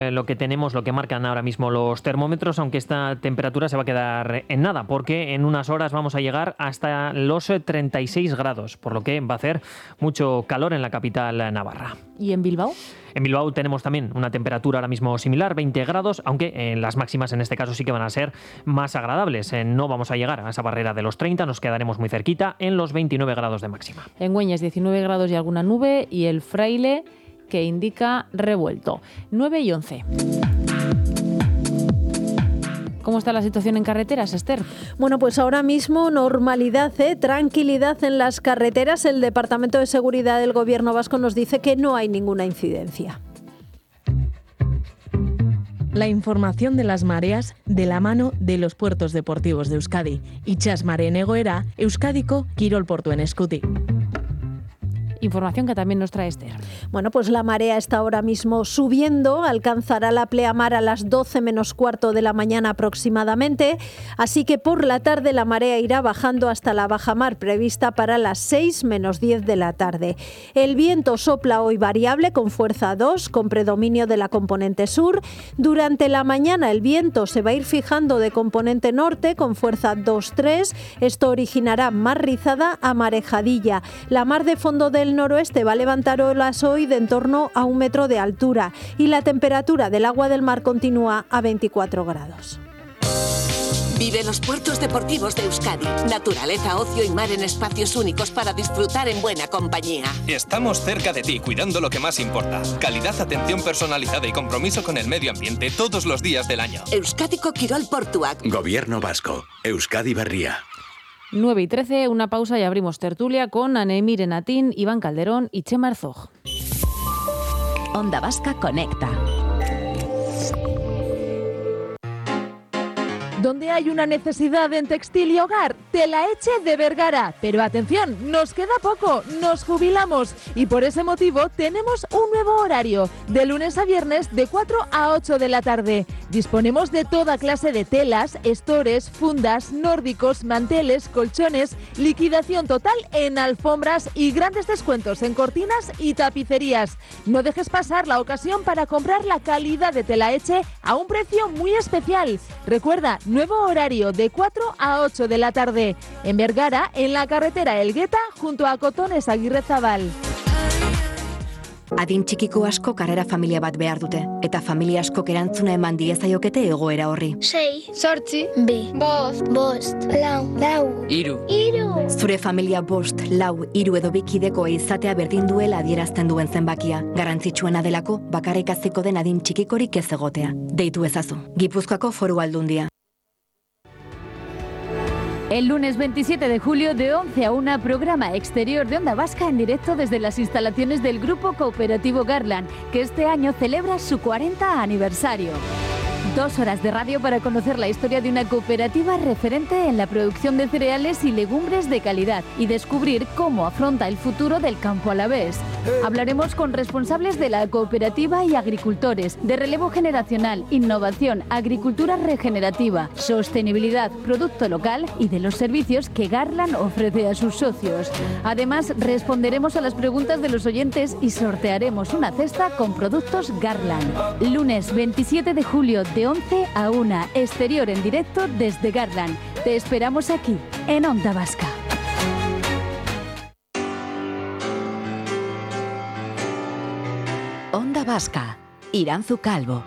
Lo que tenemos, lo que marcan ahora mismo los termómetros, aunque esta temperatura se va a quedar en nada, porque en unas horas vamos a llegar hasta los 36 grados, por lo que va a hacer mucho calor en la capital navarra. ¿Y en Bilbao? En Bilbao tenemos también una temperatura ahora mismo similar, 20 grados, aunque las máximas en este caso sí que van a ser más agradables. No vamos a llegar a esa barrera de los 30, nos quedaremos muy cerquita en los 29 grados de máxima. En Güeñes 19 grados y alguna nube, y el Fraile, que indica revuelto. 9 y 11. ¿Cómo está la situación en carreteras, Esther? Bueno, pues ahora mismo normalidad, tranquilidad en las carreteras. El Departamento de Seguridad del Gobierno vasco nos dice que no hay ninguna incidencia. La información de las mareas de la mano de los puertos deportivos de Euskadi. Itxas mareen egoera, Euskadiko kirol portuen eskutik. Información que también nos trae Esther. Bueno, pues la marea está ahora mismo subiendo, alcanzará la pleamar a las 12 menos cuarto de la mañana aproximadamente, así que por la tarde la marea irá bajando hasta la bajamar prevista para las 6 menos 10 de la tarde. El viento sopla hoy variable con fuerza 2, con predominio de la componente sur. Durante la mañana el viento se va a ir fijando de componente norte con fuerza 2-3. Esto originará mar rizada a marejadilla. La mar de fondo del noroeste va a levantar olas hoy de en torno a 1 metro de altura y la temperatura del agua del mar continúa a 24 grados. Vive los puertos deportivos de Euskadi. Naturaleza, ocio y mar en espacios únicos para disfrutar en buena compañía. Estamos cerca de ti, cuidando lo que más importa. Calidad, atención personalizada y compromiso con el medio ambiente todos los días del año. Euskadiko Kirol Portuak. Gobierno vasco. Euskadi Berria. 9 y 13, una pausa y abrimos tertulia con Anemir Enatín, Iván Calderón y Txema Herzog. Onda Vasca Conecta. Donde hay una necesidad en textil y hogar, Telaetxe de Vergara. Pero atención, nos queda poco, nos jubilamos y por ese motivo tenemos un nuevo horario, de lunes a viernes de 4 a 8 de la tarde. Disponemos de toda clase de telas, estores, fundas, nórdicos, manteles, colchones, liquidación total en alfombras y grandes descuentos en cortinas y tapicerías. No dejes pasar la ocasión para comprar la calidad de Telaetxe a un precio muy especial. Recuerda, nuevo horario de 4 a 8 de la tarde. En Vergara, en la carretera Elgueta, junto a Cotones Aguirrezabal. Adin txikiko asko karrera familia bat behar dute, eta familia askok erantzuna eman diezaiokete egoera horri. 6, 8, 2, 5, 4, 3. Zure familia 5, 4, 3 edo 2 kidekoa izatea berdin duela adierazten duen zenbakia. Garrantzitsuena delako, bakarrik haziko den adin txikikorik ez egotea. Deitu ezazu. Gipuzkoako Foru Aldundia. El lunes 27 de julio de 11 a 1, programa exterior de Onda Vasca en directo desde las instalaciones del Grupo Cooperativo Garland, que este año celebra su 40 aniversario. 2 horas de radio para conocer la historia de una cooperativa referente en la producción de cereales y legumbres de calidad y descubrir cómo afronta el futuro del campo alavés. Hablaremos con responsables de la cooperativa y agricultores, de relevo generacional, innovación, agricultura regenerativa, sostenibilidad, producto local y de los servicios que Garland ofrece a sus socios. Además, responderemos a las preguntas de los oyentes y sortearemos una cesta con productos Garland. Lunes 27 de julio de 11 a 1, exterior en directo desde Garland. Te esperamos aquí, en Onda Vasca. Onda Vasca, Iranzu Calvo.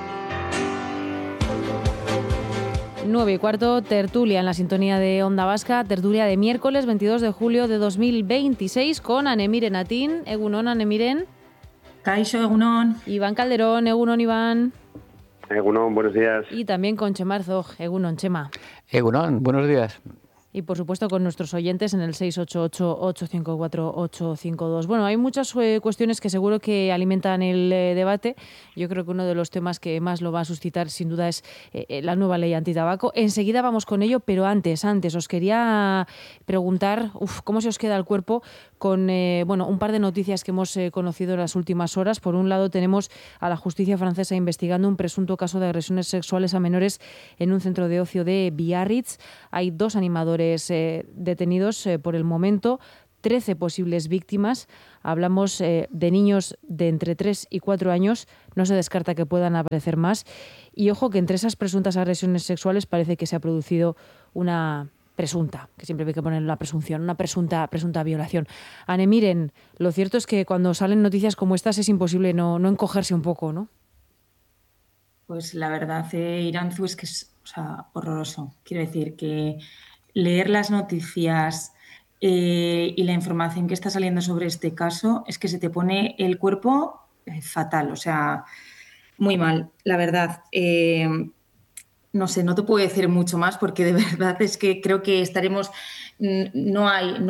9 y cuarto, tertulia en la sintonía de Onda Vasca, tertulia de miércoles 22 de julio de 2026 con Anemir Enatín. Egunon, Anemiren. Kaixo, egunon. Iván Calderón, egunon, Iván. Egunon, buenos días. Y también con Txema Herzog, egunon, Txema. Egunon, buenos días. Y por supuesto con nuestros oyentes en el 688-854-852. Bueno, hay muchas cuestiones que seguro que alimentan el debate. Yo creo que uno de los temas que más lo va a suscitar sin duda es la nueva ley antitabaco. Enseguida vamos con ello, pero antes os quería preguntar cómo se os queda el cuerpo con un par de noticias que hemos conocido en las últimas horas. Por un lado tenemos a la justicia francesa investigando un presunto caso de agresiones sexuales a menores en un centro de ocio de Biarritz. Hay 2 animadores detenidos por el momento, 13 posibles víctimas. Hablamos de niños de entre 3 y 4 años. No se descarta que puedan aparecer más. Y ojo que entre esas presuntas agresiones sexuales parece que se ha producido una presunta, que siempre hay que poner la presunción, una presunta violación. Ane, miren, lo cierto es que cuando salen noticias como estas es imposible no encogerse un poco, ¿no? Pues la verdad, Iranzu, es que es horroroso. Quiero decir que leer las noticias y la información que está saliendo sobre este caso es que se te pone el cuerpo fatal, muy mal, la verdad. No sé, no te puedo decir mucho más porque de verdad es que creo que estaremos... No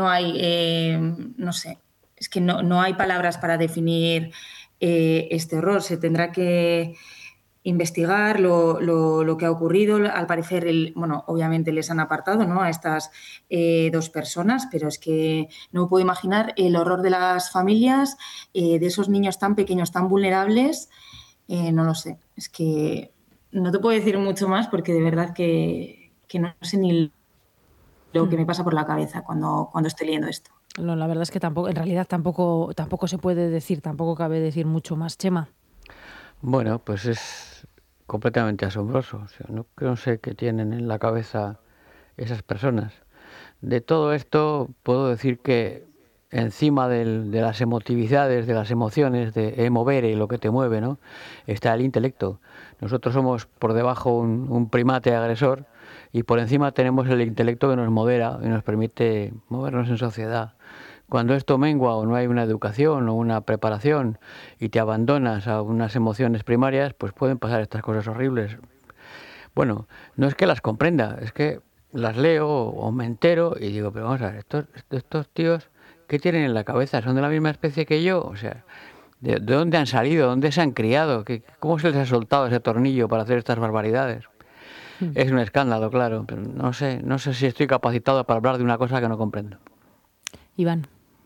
sé, es que no hay palabras para definir este horror. Se tendrá que investigar lo que ha ocurrido. Al parecer, obviamente les han apartado, ¿no?, a estas 2 personas, pero es que no me puedo imaginar el horror de las familias, de esos niños tan pequeños, tan vulnerables. No lo sé, es que no te puedo decir mucho más porque de verdad que no sé ni lo que me pasa por la cabeza cuando estoy leyendo esto. No, la verdad es que en realidad tampoco se puede decir, tampoco cabe decir mucho más. Chema. Bueno, pues es completamente asombroso. No sé qué tienen en la cabeza esas personas. De todo esto puedo decir que encima de las emotividades, de las emociones, de movere, lo que te mueve, ¿no?, está el intelecto. Nosotros somos por debajo un primate agresor y por encima tenemos el intelecto que nos modera y nos permite movernos en sociedad. Cuando esto mengua o no hay una educación o una preparación y te abandonas a unas emociones primarias, pues pueden pasar estas cosas horribles. Bueno, no es que las comprenda, es que las leo o me entero y digo, pero vamos a ver, estos tíos, ¿qué tienen en la cabeza? ¿Son de la misma especie que yo? O sea, ¿de dónde han salido? ¿Dónde se han criado? ¿Cómo se les ha soltado ese tornillo para hacer estas barbaridades? Es un escándalo, claro, pero no sé si estoy capacitado para hablar de una cosa que no comprendo. Iván.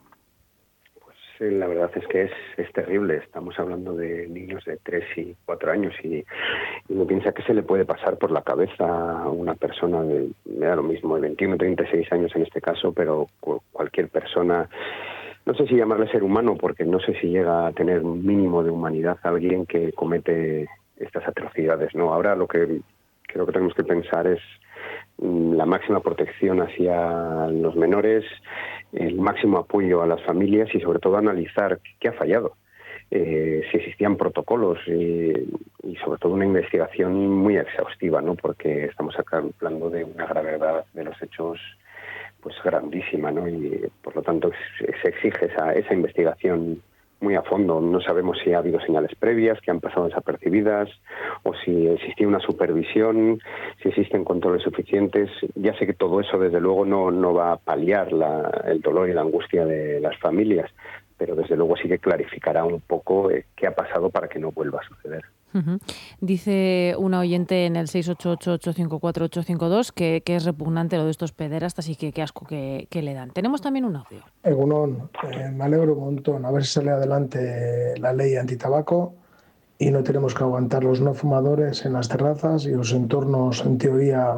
Pues la verdad es que es terrible. Estamos hablando de niños de 3 y 4 años y uno piensa que se le puede pasar por la cabeza a una persona me da lo mismo, de 21 o 36 años en este caso, pero cualquier persona, no sé si llamarle ser humano, porque no sé si llega a tener un mínimo de humanidad a alguien que comete estas atrocidades, ¿no? Ahora lo que creo que tenemos que pensar es la máxima protección hacia los menores, el máximo apoyo a las familias y sobre todo analizar qué ha fallado, si existían protocolos y sobre todo una investigación muy exhaustiva, ¿no?, porque estamos hablando de una gravedad de los hechos pues grandísima, ¿no?, y por lo tanto se exige esa investigación muy a fondo. No sabemos si ha habido señales previas que han pasado desapercibidas o si existía una supervisión, si existen controles suficientes. Ya sé que todo eso desde luego no va a paliar el dolor y la angustia de las familias, pero desde luego sí que clarificará un poco qué ha pasado para que no vuelva a suceder. Uh-huh. Dice una oyente en el 688-854-852 que es repugnante lo de estos pederastas y que qué asco que le dan. Tenemos también un audio. Egunon, me alegro un montón a ver si sale adelante la ley antitabaco y no tenemos que aguantar los no fumadores en las terrazas y los entornos en teoría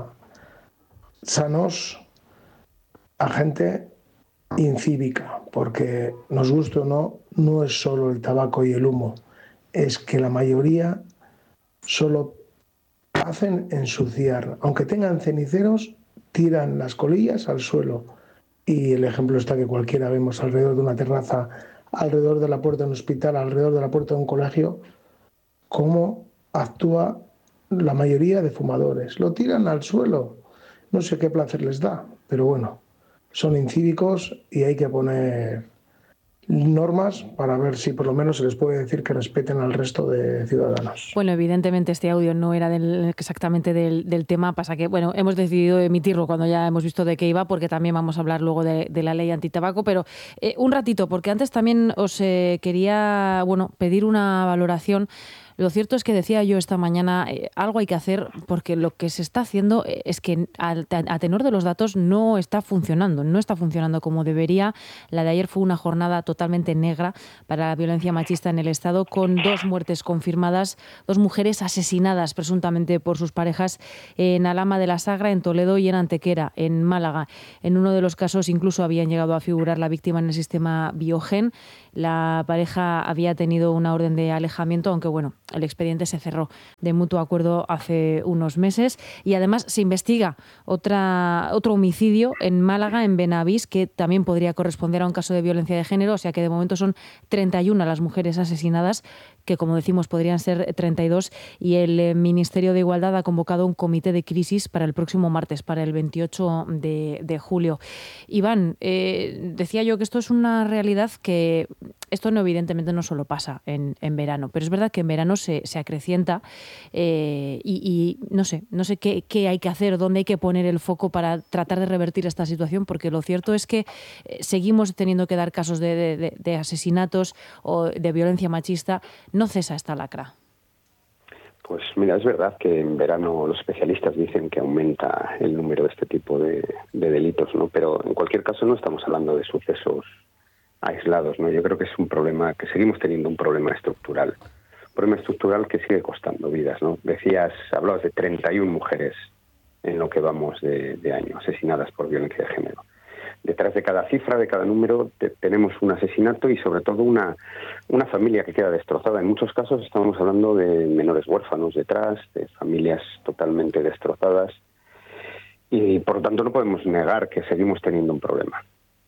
sanos a gente incívica, porque nos guste o no es solo el tabaco y el humo, es que la mayoría solo hacen ensuciar. Aunque tengan ceniceros, tiran las colillas al suelo. Y el ejemplo está que cualquiera vemos alrededor de una terraza, alrededor de la puerta de un hospital, alrededor de la puerta de un colegio, cómo actúa la mayoría de fumadores. Lo tiran al suelo. No sé qué placer les da, pero bueno, son incívicos y hay que poner normas para ver si por lo menos se les puede decir que respeten al resto de ciudadanos. Bueno, evidentemente este audio no era exactamente del tema, pasa que bueno, hemos decidido emitirlo cuando ya hemos visto de qué iba, porque también vamos a hablar luego de la ley antitabaco, pero un ratito, porque antes también os quería pedir una valoración Lo cierto es que decía yo esta mañana, algo hay que hacer porque lo que se está haciendo es que a tenor de los datos no está funcionando como debería. La de ayer fue una jornada totalmente negra para la violencia machista en el Estado, con 2 muertes confirmadas, 2 mujeres asesinadas presuntamente por sus parejas en Alhama de la Sagra, en Toledo y en Antequera, en Málaga. En uno de los casos incluso habían llegado a figurar la víctima en el sistema Biogen. La pareja había tenido una orden de alejamiento, aunque bueno, el expediente se cerró de mutuo acuerdo hace unos meses. Y además se investiga otro homicidio en Málaga, en Benavís, que también podría corresponder a un caso de violencia de género. O sea que de momento son 31 las mujeres asesinadas, que como decimos podrían ser 32. Y el Ministerio de Igualdad ha convocado un comité de crisis para el próximo martes, para el 28 de julio. Iván, decía yo que esto es una realidad que esto no, evidentemente no solo pasa en verano, pero es verdad que en verano se acrecienta y no sé qué hay que hacer, dónde hay que poner el foco para tratar de revertir esta situación, porque lo cierto es que seguimos teniendo que dar casos de asesinatos o de violencia machista. No cesa esta lacra. Pues mira, es verdad que en verano los especialistas dicen que aumenta el número de este tipo de delitos, ¿no? Pero en cualquier caso no estamos hablando de sucesos aislados, ¿no? Yo creo que es un problema, que seguimos teniendo un problema estructural que sigue costando vidas, ¿no? Hablabas de 31 mujeres en lo que vamos de año asesinadas por violencia de género. Detrás de cada cifra, de cada número, tenemos un asesinato y sobre todo una familia que queda destrozada. En muchos casos estamos hablando de menores huérfanos detrás, de familias totalmente destrozadas y por lo tanto no podemos negar que seguimos teniendo un problema.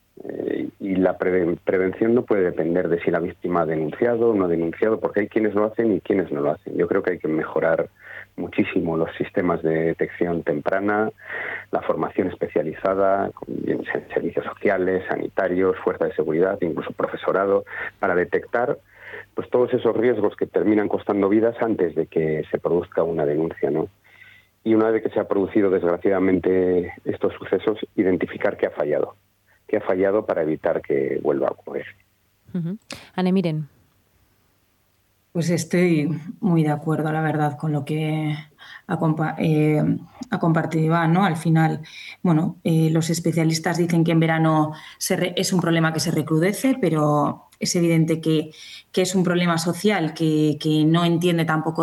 Y la prevención no puede depender de si la víctima ha denunciado o no ha denunciado, porque hay quienes lo hacen y quienes no lo hacen. Yo creo que hay que mejorar muchísimo los sistemas de detección temprana, la formación especializada, en servicios sociales, sanitarios, fuerzas de seguridad, incluso profesorado, para detectar pues todos esos riesgos que terminan costando vidas antes de que se produzca una denuncia, ¿no? Y una vez que se ha producido desgraciadamente estos sucesos, identificar qué ha fallado para evitar que vuelva a ocurrir. Anne Miren. Pues estoy muy de acuerdo, la verdad, con lo que ha compartido Iván, ¿no? Al final, bueno, los especialistas dicen que en verano es un problema que se recrudece, pero es evidente que es un problema social que no entiende tampoco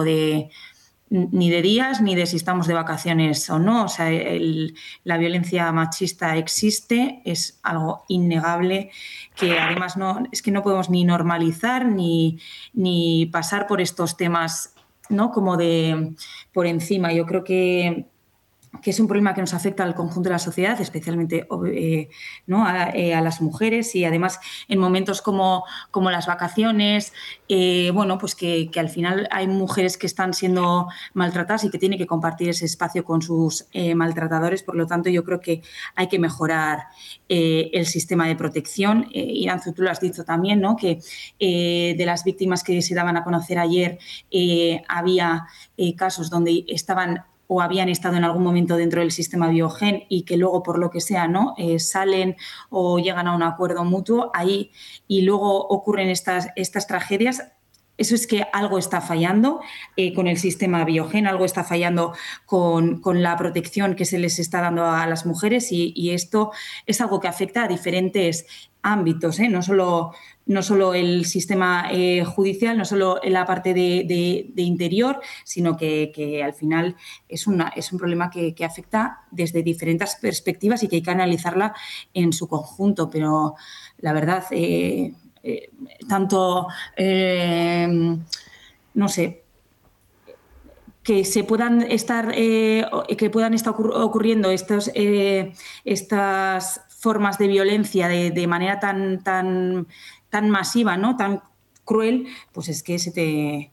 ni de días ni de si estamos de vacaciones o no. O sea, la violencia machista existe, es algo innegable, que además no podemos ni normalizar ni pasar por estos temas, ¿no? Como por encima. Yo creo que es un problema que nos afecta al conjunto de la sociedad, especialmente ¿no? a las mujeres, y además en momentos como las vacaciones, bueno, pues que al final hay mujeres que están siendo maltratadas y que tienen que compartir ese espacio con sus maltratadores. Por lo tanto, yo creo que hay que mejorar el sistema de protección. Iranzu, tú lo has dicho también, ¿no? Que de las víctimas que se daban a conocer ayer había casos donde estaban o habían estado en algún momento dentro del sistema Biogen y que luego, por lo que sea, ¿no? Salen o llegan a un acuerdo mutuo ahí y luego ocurren estas tragedias. Eso es que algo está fallando con el sistema Biogen, algo está fallando con la protección que se les está dando a las mujeres, y esto es algo que afecta a diferentes ámbitos, no solo el sistema judicial, no solo en la parte de interior, sino que al final es un problema que afecta desde diferentes perspectivas y que hay que analizarla en su conjunto. Pero la verdad, tanto, no sé, que se puedan estar ocurriendo estas formas de violencia de manera tan masiva, ¿no? Tan cruel, pues es que se te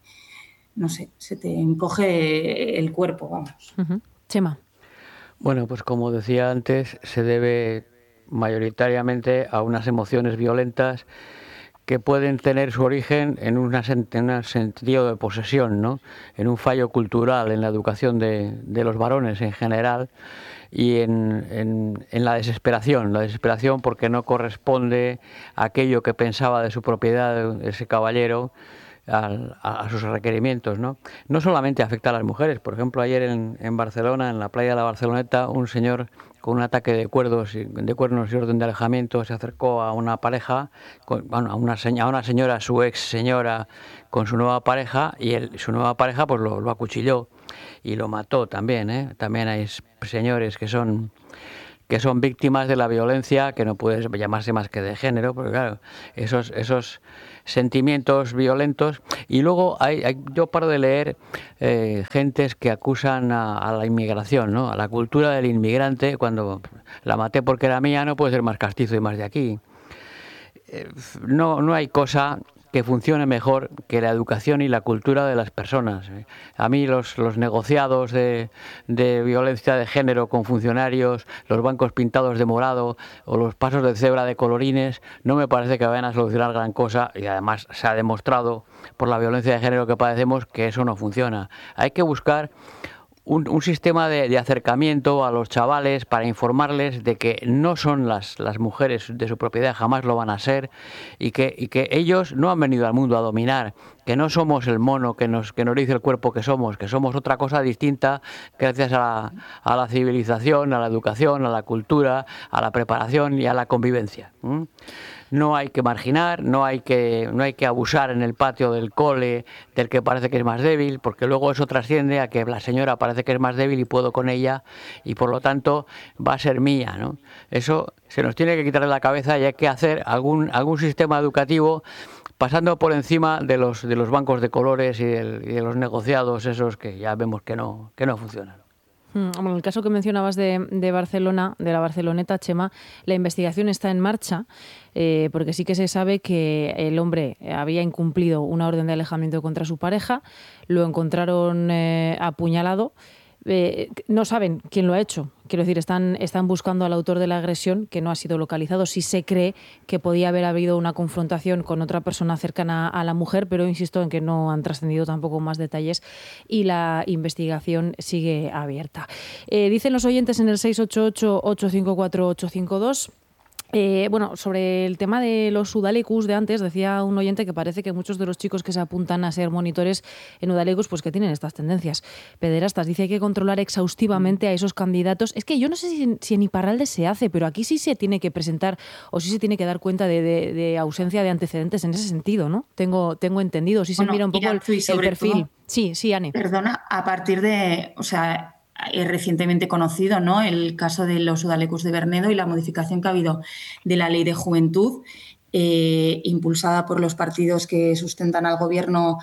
encoge el cuerpo, vamos. Chema. Bueno, pues como decía antes, se debe mayoritariamente a unas emociones violentas que pueden tener su origen en un sentido de posesión, ¿no? En un fallo cultural en la educación de los varones en general, y en la desesperación porque no corresponde a aquello que pensaba de su propiedad ese caballero, a sus requerimientos, ¿no? No solamente afecta a las mujeres. Por ejemplo, ayer en Barcelona, en la playa de la Barceloneta, un señor con un ataque de cuernos y orden de alejamiento se acercó a una pareja, a una señora, su ex señora, con su nueva pareja, y su nueva pareja pues lo acuchilló y lo mató también, ¿eh? También hay señores que son víctimas de la violencia, que no puede llamarse más que de género, porque claro, esos sentimientos violentos. Y luego yo paro de leer gentes que acusan a la inmigración, ¿no? A la cultura del inmigrante, cuando la maté porque era mía, no puede ser más castizo y más de aquí. No hay cosa que funcione mejor que la educación y la cultura de las personas. A mí los negociados de violencia de género con funcionarios, los bancos pintados de morado o los pasos de cebra de colorines, no me parece que vayan a solucionar gran cosa, y además se ha demostrado por la violencia de género que padecemos que eso no funciona. Hay que buscar un sistema de acercamiento a los chavales para informarles de que no son las mujeres de su propiedad, jamás lo van a ser, y que ellos no han venido al mundo a dominar, que no somos el mono que nos dice el cuerpo que somos otra cosa distinta gracias a la civilización, a la educación, a la cultura, a la preparación y a la convivencia. No hay que marginar, no hay que abusar en el patio del cole del que parece que es más débil, porque luego eso trasciende a que la señora parece que es más débil y puedo con ella y por lo tanto va a ser mía, ¿no? Eso se nos tiene que quitar de la cabeza y hay que hacer algún sistema educativo pasando por encima de los bancos de colores y de los negociados esos que ya vemos que no funcionan. Bueno, el caso que mencionabas de Barcelona, de la Barceloneta, Chema, la investigación está en marcha, porque sí que se sabe que el hombre había incumplido una orden de alejamiento contra su pareja, lo encontraron apuñalado. No saben quién lo ha hecho. Quiero decir, están buscando al autor de la agresión, que no ha sido localizado. Sí se cree que podía haber habido una confrontación con otra persona cercana a la mujer, pero insisto en que no han trascendido tampoco más detalles y la investigación sigue abierta. Dicen los oyentes en el 688-854-852... Bueno, sobre el tema de los Udalecus de antes, decía un oyente que parece que muchos de los chicos que se apuntan a ser monitores en Udalecus pues que tienen estas tendencias pederastas. Dice que hay que controlar exhaustivamente a esos candidatos. Es que yo no sé si en Iparralde se hace, pero aquí sí se tiene que presentar o sí se tiene que dar cuenta de ausencia de antecedentes en ese sentido, ¿no? Tengo entendido. Sí se mira un poco el perfil. Sí, Ane. Perdona, a partir de... O sea, es recientemente conocido, ¿no?, el caso de los Udalecus de Bernedo y la modificación que ha habido de la Ley de Juventud, impulsada por los partidos que sustentan al Gobierno,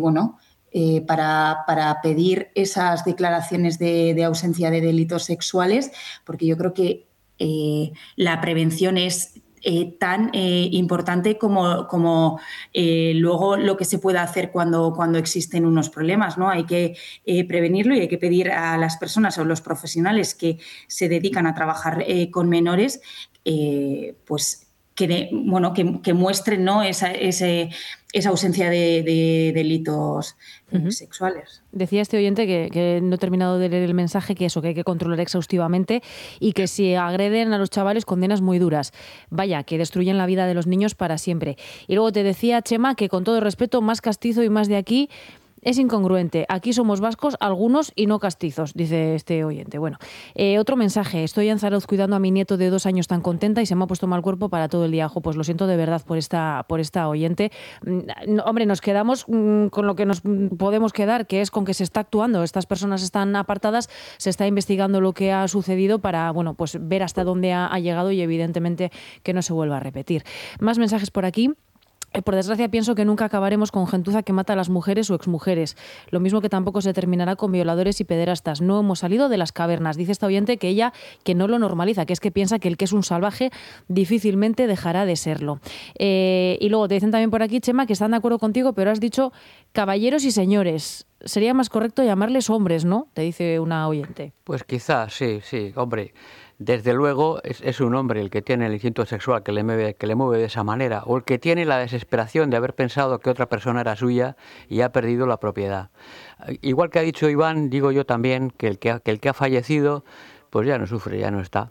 para pedir esas declaraciones de ausencia de delitos sexuales, porque yo creo que la prevención es tan importante como luego lo que se pueda hacer cuando existen unos problemas, ¿no? Hay que prevenirlo y hay que pedir a las personas o los profesionales que se dedican a trabajar con menores, pues que muestren, ¿no?, esa ausencia de delitos sexuales. Decía este oyente que no he terminado de leer el mensaje, que hay que controlar exhaustivamente y que si agreden a los chavales, condenas muy duras. Vaya, que destruyen la vida de los niños para siempre. Y luego te decía, Chema, que con todo respeto, más castizo y más de aquí es incongruente. Aquí somos vascos, algunos, y no castizos, dice este oyente. Bueno, otro mensaje. Estoy en Zarauz cuidando a mi nieto de 2 años tan contenta y se me ha puesto mal cuerpo para todo el día. Pues lo siento de verdad por esta oyente. Hombre, nos quedamos con lo que nos podemos quedar, que es con que se está actuando. Estas personas están apartadas, se está investigando lo que ha sucedido para, pues ver hasta dónde ha llegado y evidentemente que no se vuelva a repetir. Más mensajes por aquí. Por desgracia, pienso que nunca acabaremos con gentuza que mata a las mujeres o exmujeres. Lo mismo que tampoco se terminará con violadores y pederastas. No hemos salido de las cavernas. Dice esta oyente que ella que no lo normaliza, que es que piensa que el que es un salvaje difícilmente dejará de serlo. Y luego te dicen también por aquí, Chema, que están de acuerdo contigo, pero has dicho caballeros y señores. Sería más correcto llamarles hombres, ¿no? Te dice una oyente. Pues quizás, sí, hombre. Desde luego es un hombre el que tiene el instinto sexual que le mueve de esa manera, o el que tiene la desesperación de haber pensado que otra persona era suya y ha perdido la propiedad. Igual que ha dicho Iván, digo yo también que el que ha fallecido pues ya no sufre, ya no está.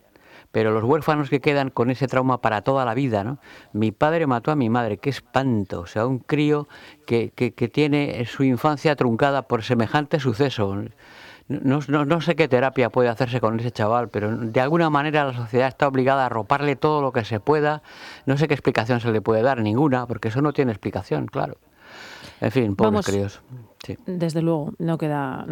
pero los huérfanos que quedan con ese trauma para toda la vida, ¿no? Mi padre mató a mi madre, qué espanto, o sea, un crío que tiene su infancia truncada por semejante suceso. No sé qué terapia puede hacerse con ese chaval, pero de alguna manera la sociedad está obligada a arroparle todo lo que se pueda. No sé qué explicación se le puede dar, ninguna, porque eso no tiene explicación, claro. En fin, pobres críos. Sí. Desde luego, no queda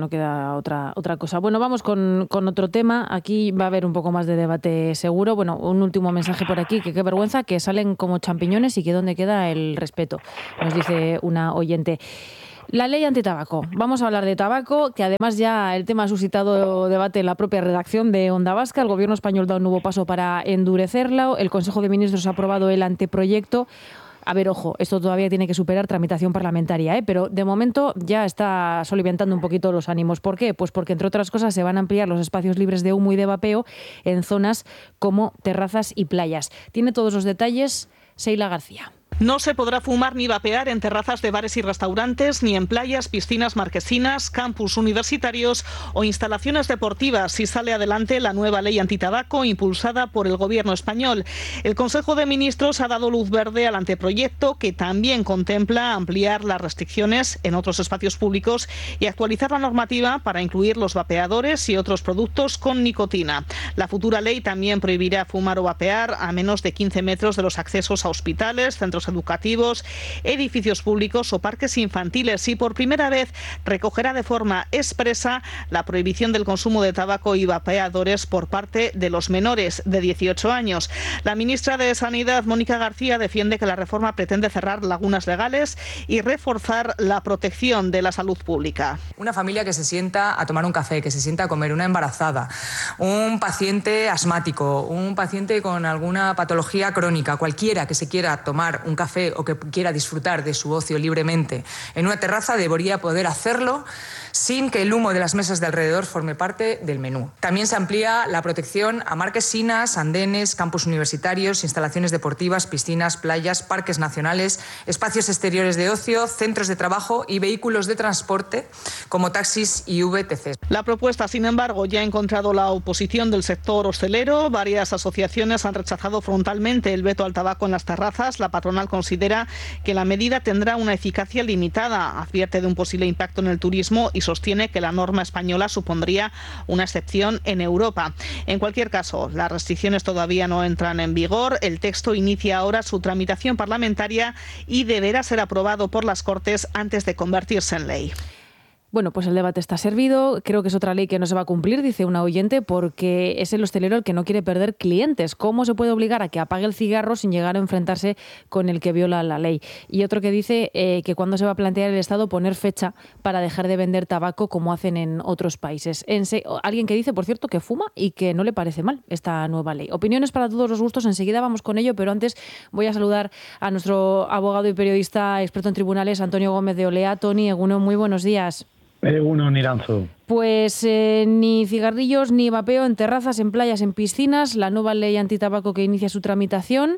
otra cosa. Bueno, vamos con otro tema. Aquí va a haber un poco más de debate seguro. Bueno, un último mensaje por aquí, que qué vergüenza, que salen como champiñones y que dónde queda el respeto, nos dice una oyente. La ley antitabaco. Vamos a hablar de tabaco, que además ya el tema ha suscitado debate en la propia redacción de Onda Vasca. El gobierno español da un nuevo paso para endurecerlo. El Consejo de Ministros ha aprobado el anteproyecto. A ver, ojo, esto todavía tiene que superar tramitación parlamentaria, pero de momento ya está soliviantando un poquito los ánimos. ¿Por qué? Pues porque, entre otras cosas, se van a ampliar los espacios libres de humo y de vapeo en zonas como terrazas y playas. Tiene todos los detalles Sheila García. No se podrá fumar ni vapear en terrazas de bares y restaurantes, ni en playas, piscinas marquesinas, campus universitarios o instalaciones deportivas si sale adelante la nueva ley antitabaco impulsada por el Gobierno español. El Consejo de Ministros ha dado luz verde al anteproyecto, que también contempla ampliar las restricciones en otros espacios públicos y actualizar la normativa para incluir los vapeadores y otros productos con nicotina. La futura ley también prohibirá fumar o vapear a menos de 15 metros de los accesos a hospitales, centros educativos, edificios públicos o parques infantiles, y por primera vez recogerá de forma expresa la prohibición del consumo de tabaco y vapeadores por parte de los menores de 18 años. La ministra de Sanidad, Mónica García, defiende que la reforma pretende cerrar lagunas legales y reforzar la protección de la salud pública. Una familia que se sienta a tomar un café, que se sienta a comer, una embarazada, un paciente asmático, un paciente con alguna patología crónica, cualquiera que se quiera tomar un café o que quiera disfrutar de su ocio libremente en una terraza debería poder hacerlo sin que el humo de las mesas de alrededor forme parte del menú. También se amplía la protección a marquesinas, andenes, campus universitarios, instalaciones deportivas, piscinas, playas, parques nacionales, espacios exteriores de ocio, centros de trabajo y vehículos de transporte como taxis y VTCs. La propuesta, sin embargo, ya ha encontrado la oposición del sector hostelero. Varias asociaciones han rechazado frontalmente el veto al tabaco en las terrazas. La patronal considera que la medida tendrá una eficacia limitada, advierte de un posible impacto en el turismo y sostiene que la norma española supondría una excepción en Europa. En cualquier caso, las restricciones todavía no entran en vigor. El texto inicia ahora su tramitación parlamentaria y deberá ser aprobado por las Cortes antes de convertirse en ley. Bueno, pues el debate está servido. Creo que es otra ley que no se va a cumplir, dice una oyente, porque es el hostelero el que no quiere perder clientes. ¿Cómo se puede obligar a que apague el cigarro sin llegar a enfrentarse con el que viola la ley? Y otro que dice que cuándo se va a plantear el Estado poner fecha para dejar de vender tabaco como hacen en otros países. Alguien que dice, por cierto, que fuma y que no le parece mal esta nueva ley. Opiniones para todos los gustos. Enseguida vamos con ello, pero antes voy a saludar a nuestro abogado y periodista experto en tribunales, Antonio Gómez de Olea. Toni, Egunon, muy buenos días. Egunon, Iranzu. Pues ni cigarrillos ni vapeo en terrazas, en playas, en piscinas. La nueva ley antitabaco que inicia su tramitación.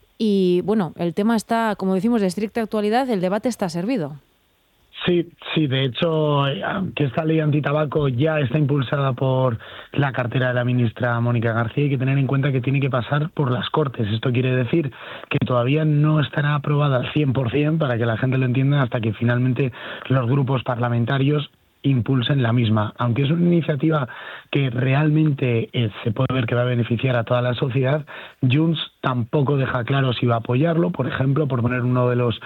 Y bueno, el tema está, como decimos, de estricta actualidad. El debate está servido. Sí, de hecho, que esta ley antitabaco ya está impulsada por la cartera de la ministra Mónica García. Hay que tener en cuenta que tiene que pasar por las Cortes. Esto quiere decir que todavía no estará aprobada al 100%, para que la gente lo entienda, hasta que finalmente los grupos parlamentarios impulsen la misma. Aunque es una iniciativa que realmente se puede ver que va a beneficiar a toda la sociedad, Junts tampoco deja claro si va a apoyarlo, por ejemplo, por poner uno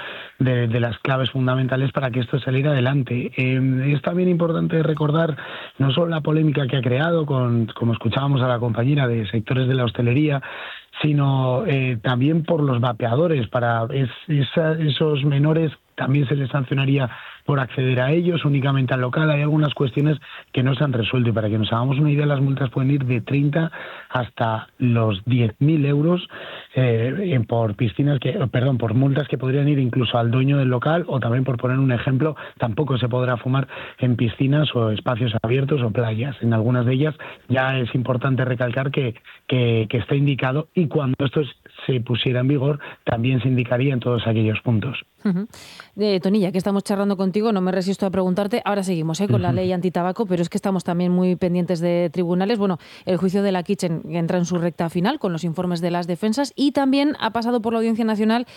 de las claves fundamentales para que esto saliera adelante. Es también importante recordar no solo la polémica que ha creado, como escuchábamos a la compañera, de sectores de la hostelería, sino también por los vapeadores. Para esos menores también se les sancionaría por acceder a ellos, únicamente al local. Hay algunas cuestiones que no se han resuelto, y para que nos hagamos una idea, las multas pueden ir de 30 hasta los 10.000 euros por multas que podrían ir incluso al dueño del local, o también, por poner un ejemplo, tampoco se podrá fumar en piscinas o espacios abiertos o playas. En algunas de ellas ya es importante recalcar que está indicado, y cuando esto se pusiera en vigor también se indicaría en todos aquellos puntos. Tonilla, que estamos charlando contigo, no me resisto a preguntarte, ahora seguimos con la ley antitabaco, pero es que estamos también muy pendientes de tribunales. Bueno, el juicio de la Kitchen entra en su recta final con los informes de las defensas y también ha pasado por la Audiencia Nacional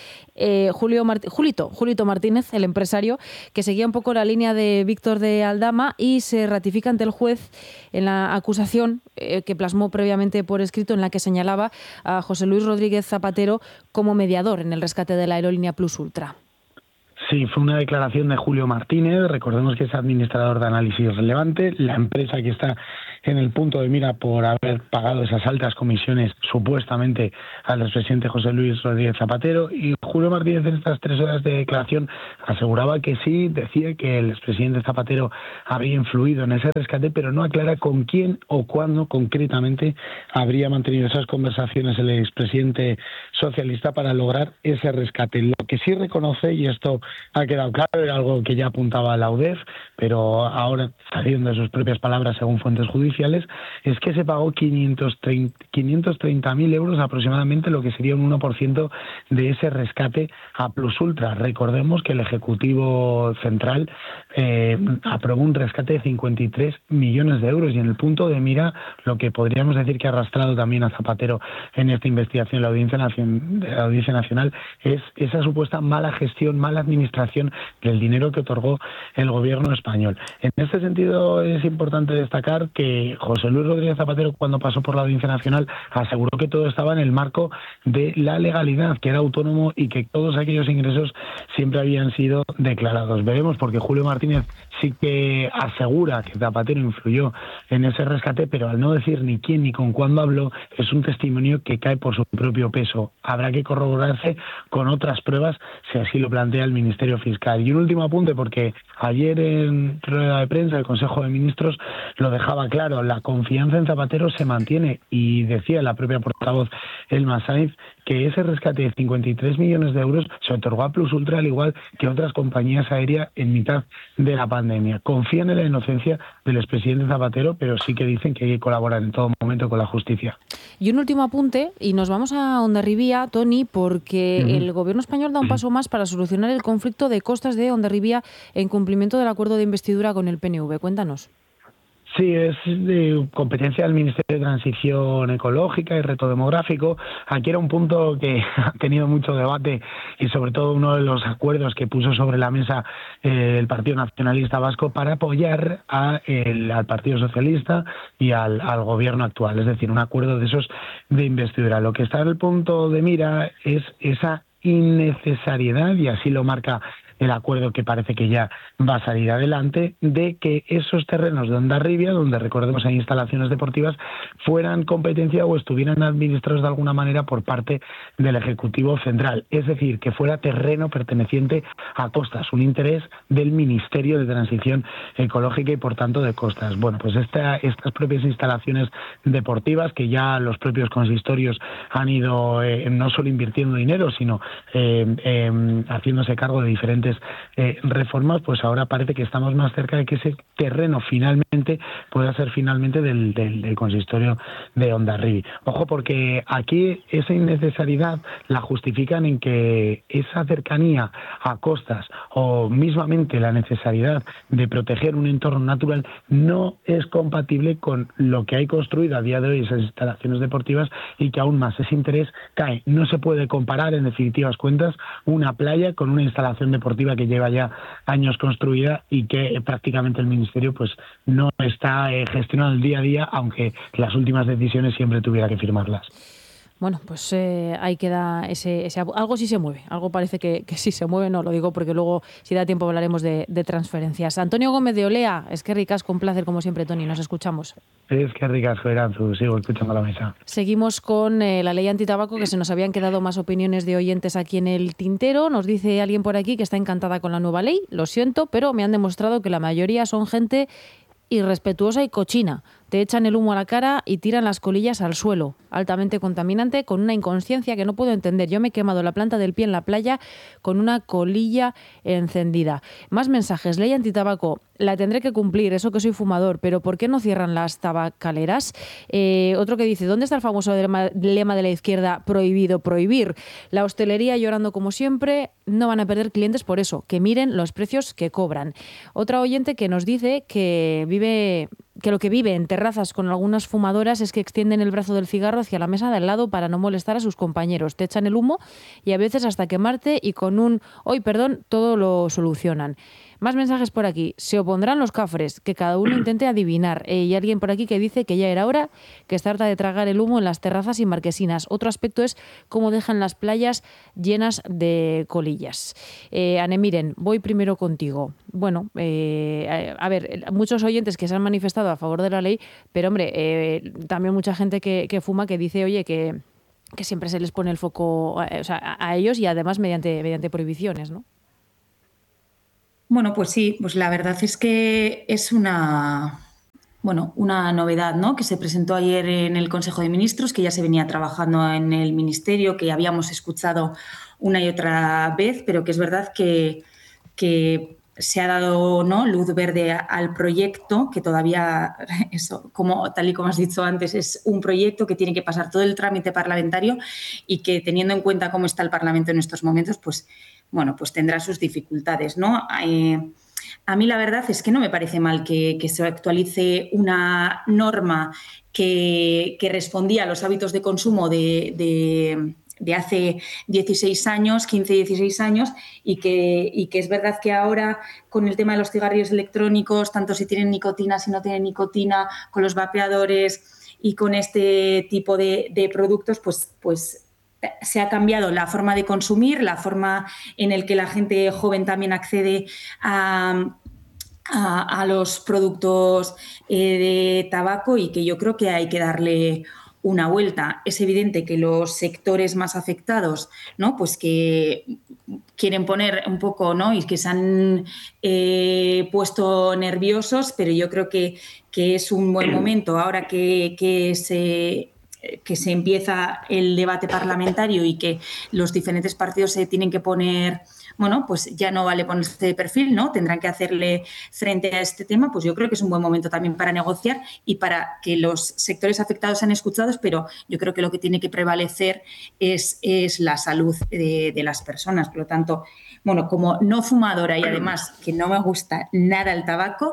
Julito Martínez, el empresario, que seguía un poco la línea de Víctor de Aldama y se ratifica ante el juez en la acusación que plasmó previamente por escrito, en la que señalaba a José Luis Rodríguez Zapatero como mediador en el rescate de la aerolínea Plus Ultra. Sí, fue una declaración de Julio Martínez, recordemos que es administrador de Análisis Relevante, la empresa que está en el punto de mira por haber pagado esas altas comisiones supuestamente al expresidente José Luis Rodríguez Zapatero, y Julio Martínez en estas 3 horas de declaración aseguraba que sí, decía que el expresidente Zapatero había influido en ese rescate, pero no aclara con quién o cuándo concretamente habría mantenido esas conversaciones el expresidente socialista para lograr ese rescate. Lo que sí reconoce, y esto ha quedado claro, era algo que ya apuntaba la UDEF, pero ahora saliendo de sus propias palabras según fuentes judiciales, es que se pagó 530.000 euros aproximadamente, lo que sería un 1% de ese rescate a Plus Ultra. Recordemos que el Ejecutivo Central aprobó un rescate de 53 millones de euros y en el punto de mira lo que podríamos decir que ha arrastrado también a Zapatero en esta investigación de la Audiencia Nacional es esa supuesta mala gestión, mala administración del dinero que otorgó el gobierno español. En este sentido es importante destacar que José Luis Rodríguez Zapatero, cuando pasó por la Audiencia Nacional, aseguró que todo estaba en el marco de la legalidad, que era autónomo y que todos aquellos ingresos siempre habían sido declarados. Veremos, porque Julio Martínez sí que asegura que Zapatero influyó en ese rescate, pero al no decir ni quién ni con cuándo habló, es un testimonio que cae por su propio peso. Habrá que corroborarse con otras pruebas si así lo plantea el Ministerio Fiscal. Y un último apunte, porque ayer en rueda de prensa el Consejo de Ministros lo dejaba claro, la confianza en Zapatero se mantiene, y decía la propia portavoz Elma Sainz que ese rescate de 53 millones de euros se otorgó a Plus Ultra al igual que otras compañías aéreas en mitad de la pandemia. Confían en la inocencia del expresidente Zapatero, pero sí que dicen que hay que colaborar en todo momento con la justicia. Y un último apunte, y nos vamos a Hondarribía, Toni, porque el gobierno español da un paso más para solucionar el conflicto de costas de Hondarribía en cumplimiento del acuerdo de investidura con el PNV. Cuéntanos. Sí, es de competencia del Ministerio de Transición Ecológica y Reto Demográfico. Aquí era un punto que ha tenido mucho debate y sobre todo uno de los acuerdos que puso sobre la mesa el Partido Nacionalista Vasco para apoyar al Partido Socialista y al gobierno actual. Es decir, un acuerdo de esos de investidura. Lo que está en el punto de mira es esa innecesariedad, y así lo marca el acuerdo que parece que ya va a salir adelante, de que esos terrenos de Hondarribia, donde recordemos hay instalaciones deportivas, fueran competencia o estuvieran administrados de alguna manera por parte del Ejecutivo Central. Es decir, que fuera terreno perteneciente a Costas, un interés del Ministerio de Transición Ecológica y por tanto de Costas. Bueno, pues estas propias instalaciones deportivas, que ya los propios consistorios han ido no solo invirtiendo dinero, sino haciéndose cargo de diferentes reformas, pues ahora parece que estamos más cerca de que ese terreno finalmente pueda ser finalmente del consistorio de Hondarribia. Ojo, porque aquí esa innecesariedad la justifican en que esa cercanía a Costas o mismamente la necesidad de proteger un entorno natural no es compatible con lo que hay construido a día de hoy, esas instalaciones deportivas, y que aún más ese interés cae. No se puede comparar, en definitivas cuentas, una playa con una instalación deportiva que lleva ya años construida y que prácticamente el Ministerio pues no está gestionando el día a día, aunque las últimas decisiones siempre tuviera que firmarlas. Bueno, pues ahí queda ese algo sí se mueve, algo parece que sí se mueve, no lo digo porque luego si da tiempo hablaremos de transferencias. Antonio Gómez de Olea, es que ricas, con placer como siempre, Toni, nos escuchamos. Es que ricas, Geranzu, sigo escuchando la mesa. Seguimos con la ley antitabaco, que se nos habían quedado más opiniones de oyentes aquí en el tintero. Nos dice alguien por aquí que está encantada con la nueva ley, lo siento, pero me han demostrado que la mayoría son gente irrespetuosa y cochina. te echan el humo a la cara y tiran las colillas al suelo, altamente contaminante, con una inconsciencia que no puedo entender. Yo me he quemado la planta del pie en la playa con una colilla encendida. Más mensajes. Ley antitabaco. La tendré que cumplir, eso que soy fumador, pero ¿por qué no cierran las tabacaleras? Otro que dice, ¿dónde está el famoso lema de la izquierda, prohibido prohibir? La hostelería llorando como siempre, no van a perder clientes por eso, que miren los precios que cobran. Otra oyente que nos dice que lo que vive en terrazas con algunas fumadoras es que extienden el brazo del cigarro hacia la mesa de al lado para no molestar a sus compañeros. Te echan el humo y a veces hasta quemarte y con un «hoy, perdón», todo lo solucionan. Más mensajes por aquí. Se opondrán los cafres, que cada uno intente adivinar. Y alguien por aquí que dice que ya era hora, que está harta de tragar el humo en las terrazas y marquesinas. Otro aspecto es cómo dejan las playas llenas de colillas. Anemiren, voy primero contigo. Bueno, a ver, muchos oyentes que se han manifestado a favor de la ley, pero hombre, también mucha gente que fuma que dice, oye, que siempre se les pone el foco a ellos y además mediante prohibiciones, ¿no? Bueno, pues sí, pues la verdad es que es una novedad, ¿no?, que se presentó ayer en el Consejo de Ministros, que ya se venía trabajando en el Ministerio, que habíamos escuchado una y otra vez, pero que es verdad que se ha dado, ¿no?, luz verde al proyecto, que todavía, eso, tal y como has dicho antes, es un proyecto que tiene que pasar todo el trámite parlamentario y que, teniendo en cuenta cómo está el Parlamento en estos momentos, pues tendrá sus dificultades, ¿no? A mí la verdad es que no me parece mal que se actualice una norma que respondía a los hábitos de consumo de hace 16 años, 15, 16 años, y que es verdad que ahora con el tema de los cigarrillos electrónicos, tanto si tienen nicotina, si no tienen nicotina, con los vapeadores y con este tipo de productos, pues se ha cambiado la forma de consumir, la forma en la que la gente joven también accede a los productos de tabaco, y que yo creo que hay que darle una vuelta. Es evidente que los sectores más afectados, ¿no?, pues que quieren poner un poco, ¿no?, y que se han puesto nerviosos, pero yo creo que es un buen momento ahora que se empieza el debate parlamentario y que los diferentes partidos se tienen que poner, pues ya no vale ponerse de perfil, ¿no? Tendrán que hacerle frente a este tema. Pues yo creo que es un buen momento también para negociar y para que los sectores afectados sean escuchados, pero yo creo que lo que tiene que prevalecer es la salud de las personas. Por lo tanto, como no fumadora y además que no me gusta nada el tabaco,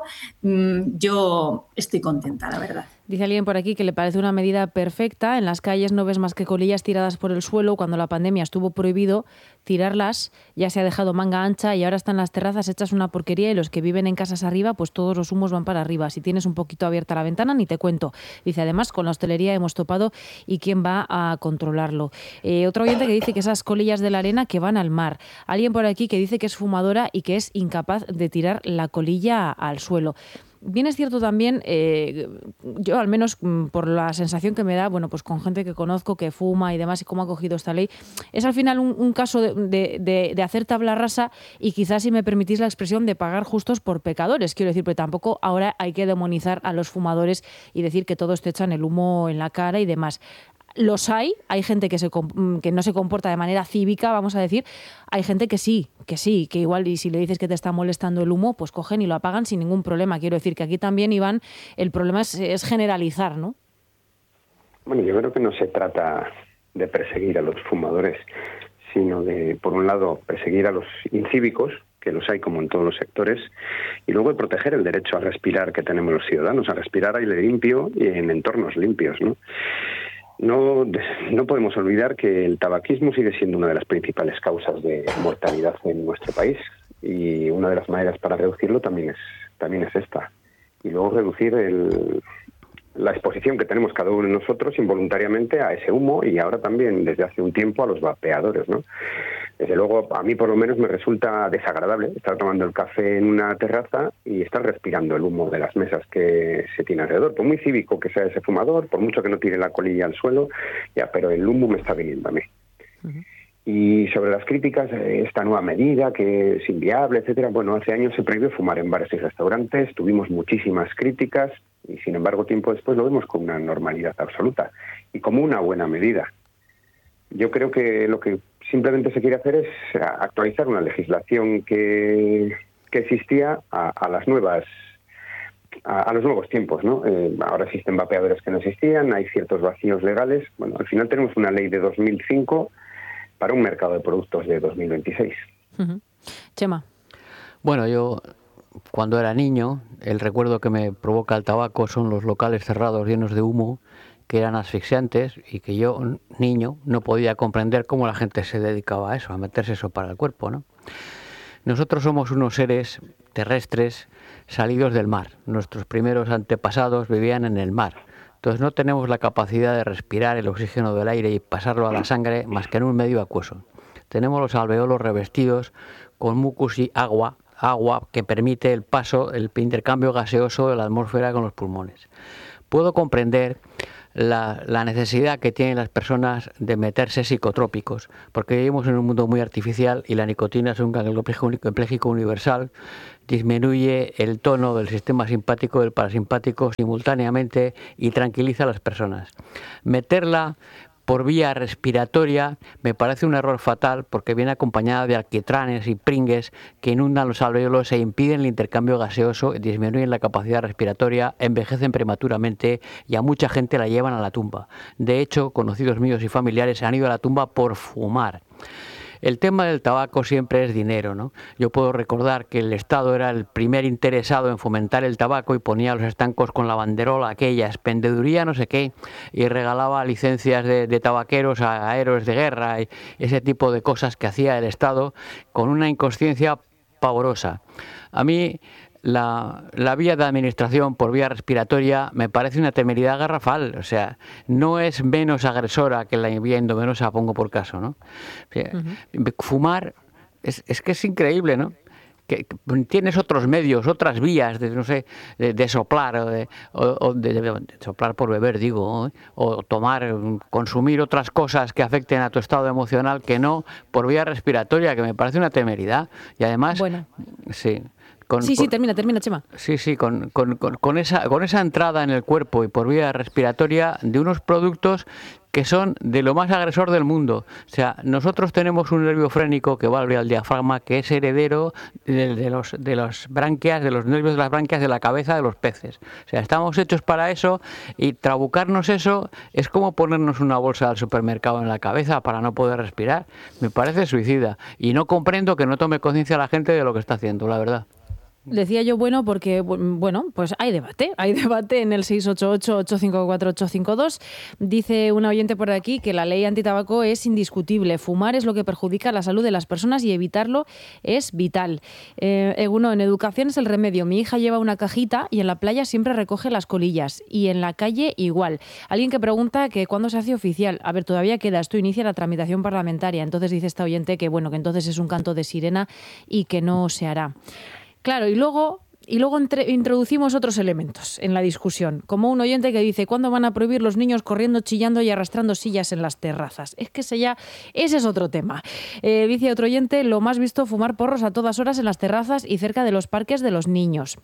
yo estoy contenta, la verdad. Dice alguien por aquí que le parece una medida perfecta. En las calles no ves más que colillas tiradas por el suelo. Cuando la pandemia estuvo prohibido tirarlas, ya se ha dejado manga ancha y ahora están las terrazas hechas una porquería, y los que viven en casas arriba, pues todos los humos van para arriba. Si tienes un poquito abierta la ventana, ni te cuento. Dice, además, con la hostelería hemos topado, y quién va a controlarlo. Otro oyente que dice que esas colillas de la arena que van al mar. Alguien por aquí que dice que es fumadora y que es incapaz de tirar la colilla al suelo. Bien es cierto también, yo al menos por la sensación que me da, pues con gente que conozco que fuma y demás, y cómo ha cogido esta ley, es al final un caso de hacer tabla rasa y quizás, si me permitís la expresión, de pagar justos por pecadores. Quiero decir, pero tampoco ahora hay que demonizar a los fumadores y decir que todos te echan el humo en la cara y demás. Los hay gente que no se comporta de manera cívica, vamos a decir. Hay gente que sí, que igual, y si le dices que te está molestando el humo, pues cogen y lo apagan sin ningún problema. Quiero decir que aquí también, Iván, el problema es generalizar, ¿no? Bueno, yo creo que no se trata de perseguir a los fumadores, sino de, por un lado, perseguir a los incívicos, que los hay como en todos los sectores, y luego de proteger el derecho a respirar que tenemos los ciudadanos, a respirar aire limpio y en entornos limpios, ¿no? No podemos olvidar que el tabaquismo sigue siendo una de las principales causas de mortalidad en nuestro país, y una de las maneras para reducirlo también es esta. Y luego reducir la exposición que tenemos cada uno de nosotros involuntariamente a ese humo, y ahora también desde hace un tiempo a los vapeadores, ¿no? Desde luego, a mí por lo menos me resulta desagradable estar tomando el café en una terraza y estar respirando el humo de las mesas que se tiene alrededor. Por muy cívico que sea ese fumador, por mucho que no tire la colilla al suelo, pero el humo me está viniendo a mí. Uh-huh. Y sobre las críticas, esta nueva medida que es inviable, etcétera. Bueno, hace años se prohibió fumar en bares y restaurantes, tuvimos muchísimas críticas, Y sin embargo, tiempo después lo vemos con una normalidad absoluta y como una buena medida. Yo creo que lo que simplemente se quiere hacer es actualizar una legislación que existía a las nuevas, a los nuevos tiempos, ¿no? Ahora existen vapeadores que no existían, hay ciertos vacíos legales. Bueno, al final tenemos una ley de 2005 para un mercado de productos de 2026. Chema. Bueno, yo cuando era niño, el recuerdo que me provoca el tabaco son los locales cerrados llenos de humo, que eran asfixiantes y que yo, niño, no podía comprender cómo la gente se dedicaba a eso, a meterse eso para el cuerpo, ¿no? Nosotros somos unos seres terrestres salidos del mar. Nuestros primeros antepasados vivían en el mar. Entonces no tenemos la capacidad de respirar el oxígeno del aire y pasarlo a la sangre más que en un medio acuoso. Tenemos los alveolos revestidos con mucus y agua que permite el paso, el intercambio gaseoso de la atmósfera con los pulmones. Puedo comprender la necesidad que tienen las personas de meterse psicotrópicos, porque vivimos en un mundo muy artificial y la nicotina es un ganglio pléjico universal, disminuye el tono del sistema simpático y del parasimpático simultáneamente y tranquiliza a las personas. Meterla por vía respiratoria me parece un error fatal porque viene acompañada de alquitranes y pringues que inundan los alvéolos e impiden el intercambio gaseoso, disminuyen la capacidad respiratoria, envejecen prematuramente y a mucha gente la llevan a la tumba. De hecho, conocidos míos y familiares han ido a la tumba por fumar. El tema del tabaco siempre es dinero, ¿no? Yo puedo recordar que el Estado era el primer interesado en fomentar el tabaco y ponía los estancos con la banderola aquella, expendeduría no sé qué, y regalaba licencias de tabaqueros a héroes de guerra y ese tipo de cosas que hacía el Estado con una inconsciencia pavorosa. A mí la vía de administración por vía respiratoria me parece una temeridad garrafal, o sea, no es menos agresora que la vía endovenosa, pongo por caso, ¿no? O sea, fumar es que es increíble, ¿no? Que tienes otros medios, otras vías de, no sé, de soplar o de soplar por beber, digo, o tomar, consumir otras cosas que afecten a tu estado emocional que no por vía respiratoria, que me parece una temeridad. Y además, bueno. Sí. Termina, Chema. Sí, con esa entrada en el cuerpo y por vía respiratoria de unos productos que son de lo más agresor del mundo. O sea, nosotros tenemos un nervio frénico que va al diafragma, que es heredero de los branquias, de los nervios de las branquias de la cabeza de los peces. O sea, estamos hechos para eso y trabucarnos eso es como ponernos una bolsa del supermercado en la cabeza para no poder respirar. Me parece suicida y no comprendo que no tome conciencia la gente de lo que está haciendo, la verdad. Decía yo porque, pues hay debate en el 688-854-852. Dice una oyente por aquí que la ley antitabaco es indiscutible. Fumar es lo que perjudica la salud de las personas y evitarlo es vital. En educación es el remedio. Mi hija lleva una cajita y en la playa siempre recoge las colillas y en la calle igual. Alguien que pregunta que cuándo se hace oficial. A ver, todavía queda, esto inicia la tramitación parlamentaria. Entonces dice esta oyente que que entonces es un canto de sirena y que no se hará. Claro, y luego introducimos otros elementos en la discusión, como un oyente que dice ¿cuándo van a prohibir los niños corriendo, chillando y arrastrando sillas en las terrazas? Es que ese es otro tema. Dice otro oyente, lo más visto, fumar porros a todas horas en las terrazas y cerca de los parques de los niños.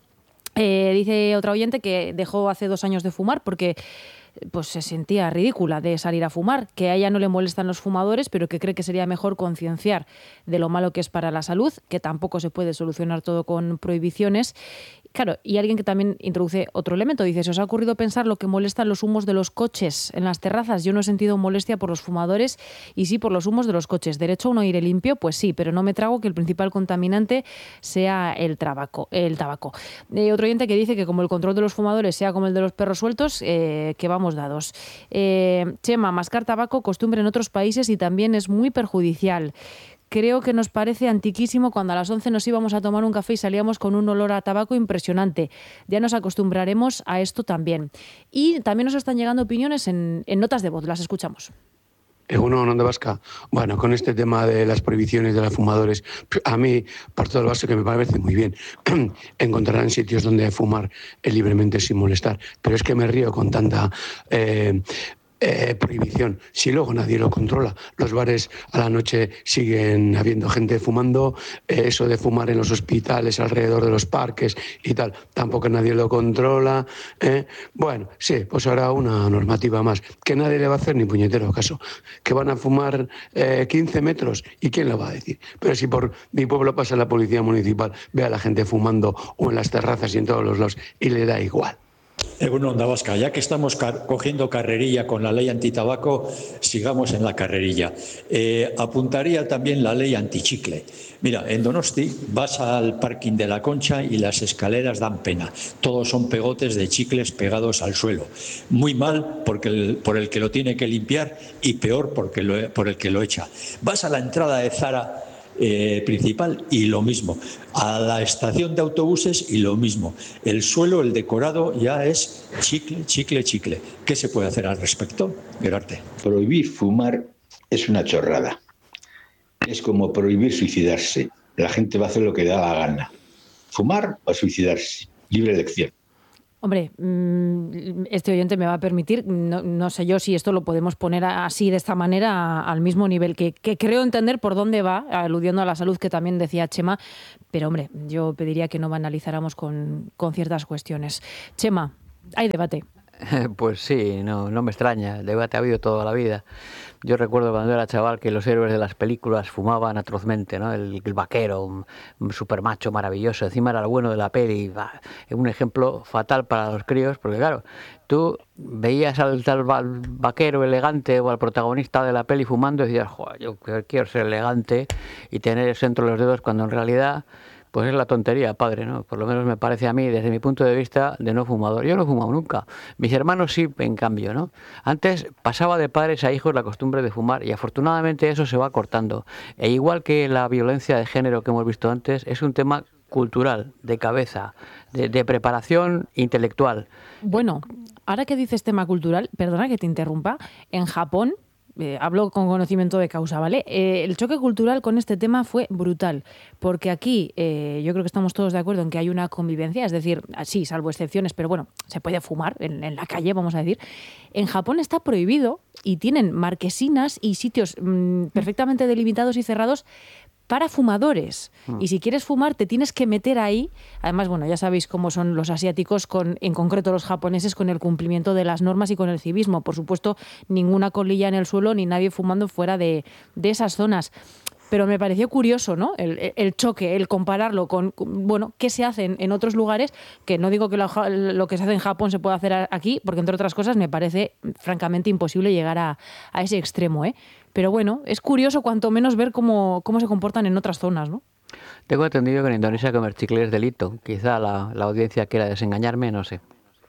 Dice otra oyente que dejó hace 2 años de fumar porque pues se sentía ridícula de salir a fumar, que a ella no le molestan los fumadores, pero que cree que sería mejor concienciar de lo malo que es para la salud, que tampoco se puede solucionar todo con prohibiciones. Claro, y alguien que también introduce otro elemento, dice, ¿se os ha ocurrido pensar lo que molestan los humos de los coches en las terrazas? Yo no he sentido molestia por los fumadores y sí por los humos de los coches. ¿Derecho a un aire limpio? Pues sí, pero no me trago que el principal contaminante sea el tabaco. Otro oyente que dice que como el control de los fumadores sea como el de los perros sueltos, que vamos dados. Chema, mascar tabaco, costumbre en otros países y también es muy perjudicial. Creo que nos parece antiquísimo cuando a las 11 nos íbamos a tomar un café y salíamos con un olor a tabaco impresionante. Ya nos acostumbraremos a esto también. Y también nos están llegando opiniones en notas de voz. Las escuchamos. Onda Vasca. Bueno, con este tema de las prohibiciones de los fumadores, a mí, por todo el vaso, que me parece muy bien, encontrarán sitios donde fumar libremente sin molestar. Pero es que me río con tanta prohibición. Si luego nadie lo controla, los bares a la noche siguen habiendo gente fumando, eso de fumar en los hospitales, alrededor de los parques y tal, tampoco nadie lo controla. Bueno, sí, pues ahora una normativa más, que nadie le va a hacer ni puñetero caso, que van a fumar 15 metros, ¿y quién lo va a decir? Pero si por mi pueblo pasa la policía municipal, ve a la gente fumando o en las terrazas y en todos los lados y le da igual. Bueno, Onda Vasca, ya que estamos cogiendo carrerilla con la ley antitabaco, sigamos en la carrerilla. Apuntaría también la ley antichicle. Mira, en Donosti vas al parking de la Concha y las escaleras dan pena. Todos son pegotes de chicles pegados al suelo. Muy mal por el que lo tiene que limpiar y peor por el que lo echa. Vas a la entrada de Zara principal y lo mismo, a la estación de autobuses y lo mismo, el suelo, el decorado ya es chicle, chicle, chicle. ¿Qué se puede hacer al respecto, Gerarte? Prohibir fumar es una chorrada, es como prohibir suicidarse. La gente va a hacer lo que da la gana, fumar o suicidarse, libre elección. Hombre, este oyente me va a permitir, no sé yo si esto lo podemos poner así, de esta manera, al mismo nivel, que creo entender por dónde va, aludiendo a la salud que también decía Chema, pero hombre, yo pediría que no banalizáramos con ciertas cuestiones. Chema, hay debate. Pues sí, no me extraña, el debate ha habido toda la vida. Yo recuerdo cuando era chaval que los héroes de las películas fumaban atrozmente, ¿no? El vaquero, un supermacho maravilloso, encima era el bueno de la peli, un ejemplo fatal para los críos, porque claro, tú veías al tal vaquero elegante o al protagonista de la peli fumando y decías, joder, yo quiero ser elegante y tener eso entre los dedos, cuando en realidad pues es la tontería, padre, ¿no? Por lo menos me parece a mí, desde mi punto de vista, de no fumador. Yo no he fumado nunca. Mis hermanos sí, en cambio, ¿no? Antes pasaba de padres a hijos la costumbre de fumar y afortunadamente eso se va cortando. E igual que la violencia de género que hemos visto antes, es un tema cultural, de cabeza, de preparación intelectual. Bueno, ahora que dices tema cultural, perdona que te interrumpa, en Japón, hablo con conocimiento de causa, ¿vale? El choque cultural con este tema fue brutal, porque aquí yo creo que estamos todos de acuerdo en que hay una convivencia, es decir, sí, salvo excepciones, pero bueno, se puede fumar en la calle, vamos a decir. En Japón está prohibido y tienen marquesinas y sitios perfectamente delimitados y cerrados para fumadores. Y si quieres fumar, te tienes que meter ahí. Además, bueno, ya sabéis cómo son los asiáticos, en concreto los japoneses, con el cumplimiento de las normas y con el civismo. Por supuesto, ninguna colilla en el suelo ni nadie fumando fuera de esas zonas. Pero me pareció curioso, ¿no? El choque, el compararlo con, bueno, qué se hace en otros lugares, que no digo que lo que se hace en Japón se pueda hacer aquí, porque entre otras cosas me parece francamente imposible llegar a ese extremo, ¿eh? Pero bueno, es curioso cuanto menos ver cómo se comportan en otras zonas, ¿no? Tengo entendido que en Indonesia comer chicle es delito. Quizá la audiencia quiera desengañarme, no sé.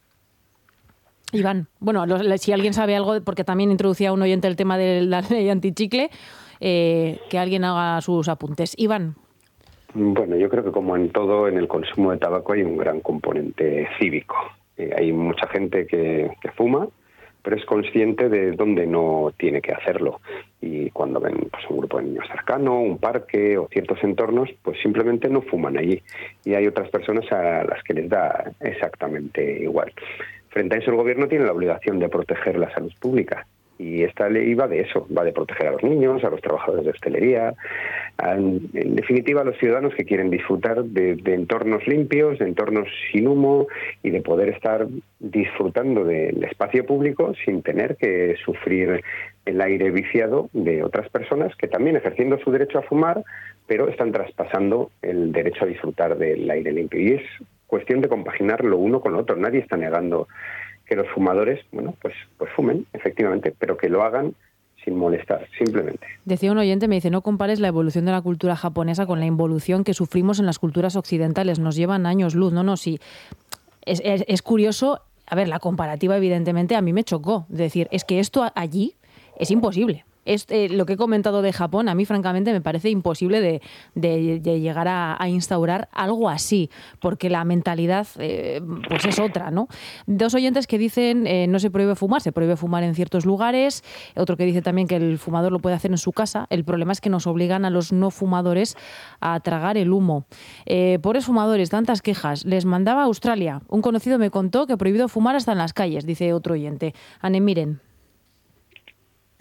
Iván, bueno, si alguien sabe algo, porque también introducía un oyente el tema de la ley antichicle, que alguien haga sus apuntes. Iván. Bueno, yo creo que como en todo, en el consumo de tabaco hay un gran componente cívico. Hay mucha gente que fuma, pero es consciente de dónde no tiene que hacerlo. Y cuando ven pues, un grupo de niños cercano, un parque o ciertos entornos, pues simplemente no fuman allí. Y hay otras personas a las que les da exactamente igual. Frente a eso, el gobierno tiene la obligación de proteger la salud pública. Y esta ley va de eso, va de proteger a los niños, a los trabajadores de hostelería, en definitiva a los ciudadanos que quieren disfrutar de entornos limpios, de entornos sin humo y de poder estar disfrutando del espacio público sin tener que sufrir el aire viciado de otras personas que también ejerciendo su derecho a fumar, pero están traspasando el derecho a disfrutar del aire limpio. Y es cuestión de compaginar lo uno con lo otro. Nadie está negando que los fumadores, bueno, pues fumen, efectivamente, pero que lo hagan sin molestar, simplemente. Decía un oyente, me dice, no compares la evolución de la cultura japonesa con la involución que sufrimos en las culturas occidentales. Nos llevan años luz. No, sí. Es curioso. A ver, la comparativa, evidentemente, a mí me chocó. Es decir, es que esto allí es imposible. Lo que he comentado de Japón, a mí francamente me parece imposible de llegar a instaurar algo así, porque la mentalidad pues es otra, ¿no? Dos oyentes que dicen no se prohíbe fumar, se prohíbe fumar en ciertos lugares, otro que dice también que el fumador lo puede hacer en su casa. El problema es que nos obligan a los no fumadores a tragar el humo. Pobres fumadores, tantas quejas. Les mandaba a Australia. Un conocido me contó que prohibido fumar hasta en las calles, dice otro oyente. Anne, miren.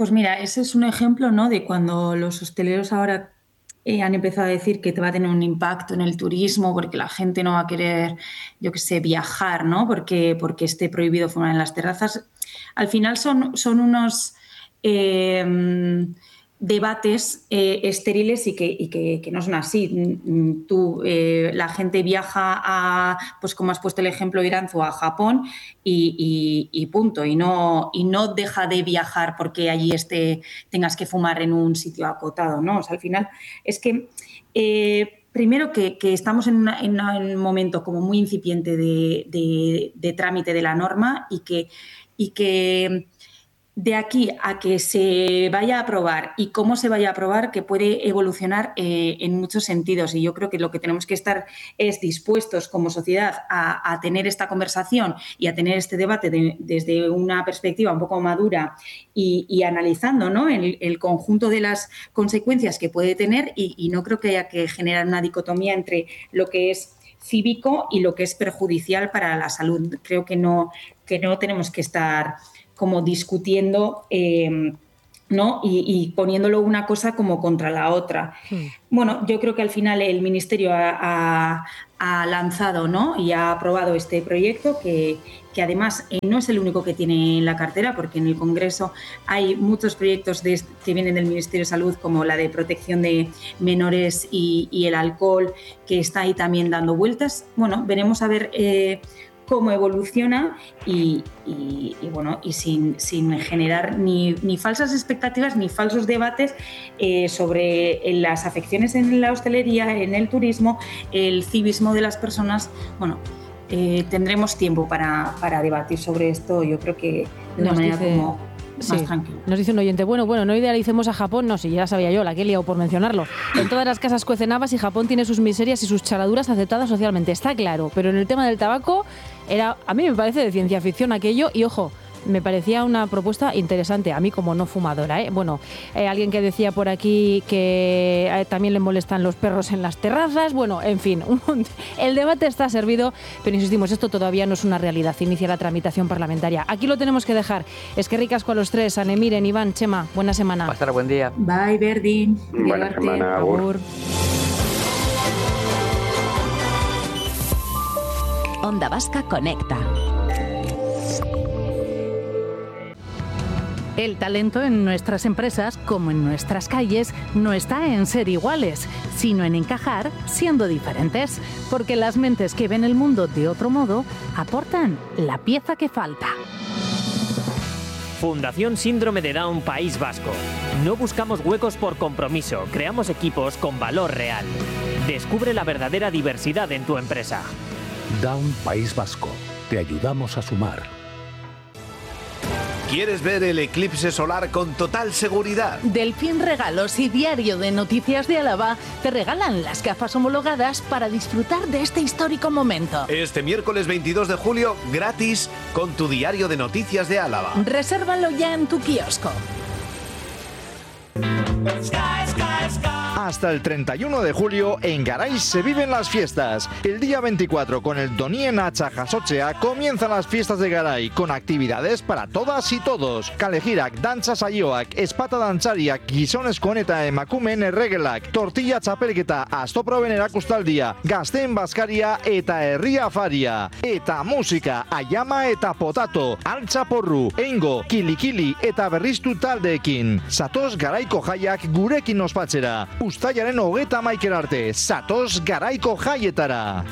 Pues mira, ese es un ejemplo, ¿no?, de cuando los hosteleros ahora han empezado a decir que te va a tener un impacto en el turismo porque la gente no va a querer, yo qué sé, viajar, ¿no?, porque esté prohibido fumar en las terrazas. Al final son unos debates estériles y que no son así. La gente viaja a, pues como has puesto el ejemplo, Irán, o a Japón y punto. Y no deja de viajar porque allí tengas que fumar en un sitio acotado, ¿no? O sea, al final es que primero que estamos en un momento como muy incipiente de trámite de la norma y que de aquí a que se vaya a aprobar y cómo se vaya a aprobar, que puede evolucionar en muchos sentidos. Y yo creo que lo que tenemos que estar es dispuestos como sociedad a tener esta conversación y a tener este debate desde una perspectiva un poco madura y analizando, ¿no?, el conjunto de las consecuencias que puede tener y no creo que haya que generar una dicotomía entre lo que es cívico y lo que es perjudicial para la salud. Creo que no tenemos que estar como discutiendo, ¿no?, y poniéndolo una cosa como contra la otra. Bueno, yo creo que al final el Ministerio ha lanzado, ¿no?, y ha aprobado este proyecto que además no es el único que tiene en la cartera, porque en el Congreso hay muchos proyectos que vienen del Ministerio de Salud, como la de protección de menores y el alcohol, que está ahí también dando vueltas. Bueno, veremos a ver cómo evoluciona y sin generar ni falsas expectativas ni falsos debates sobre las afecciones en la hostelería, en el turismo, el civismo de las personas. Bueno, tendremos tiempo para debatir sobre esto, yo creo que de una manera como más tranquila. Nos dice un oyente, bueno, no idealicemos a Japón, no, si ya sabía yo, la que he liado por mencionarlo. En todas las casas cuecen habas y Japón tiene sus miserias y sus charaduras aceptadas socialmente, está claro, pero en el tema del tabaco a mí me parece de ciencia ficción aquello y ojo, me parecía una propuesta interesante, a mí como no fumadora, ¿eh? Bueno, alguien que decía por aquí que también le molestan los perros en las terrazas, bueno, en fin, el debate está servido, pero insistimos, esto todavía no es una realidad, inicia la tramitación parlamentaria. Aquí lo tenemos que dejar. Es que ricasco a los tres, a Nemiren, Iván, Chema, buena semana. Pasar buen día. Bye, Verdín. Buena semana, agur. Onda Vasca Conecta. El talento en nuestras empresas, como en nuestras calles, no está en ser iguales, sino en encajar siendo diferentes, porque las mentes que ven el mundo de otro modo aportan la pieza que falta. Fundación Síndrome de Down País Vasco. No buscamos huecos por compromiso, creamos equipos con valor real. Descubre la verdadera diversidad en tu empresa. Down País Vasco. Te ayudamos a sumar. ¿Quieres ver el eclipse solar con total seguridad? Delfín Regalos y Diario de Noticias de Álava te regalan las gafas homologadas para disfrutar de este histórico momento. Este miércoles 22 de julio, gratis, con tu Diario de Noticias de Álava. Resérvalo ya en tu kiosco. Hasta el 31 de julio en Garay se viven las fiestas. El día 24 con el Donien Atxa Jasotzea comienzan las fiestas de Garay con actividades para todas y todos. Kalejirak, dantza saioak, espata dantzariak, gizonezkoen eta emakumeen erregelak, tortilla txapelketa, astoproben erakustaldia, gazteen bazkaria eta herria afaria. Eta musika, ayama eta potato, altza porru, eingo, kilikili eta berriztu taldeekin. Zatoz Garaiko jaiak gurekin ospatzera. Uztailaren 31 arte, zatoz Garaiko jaietara.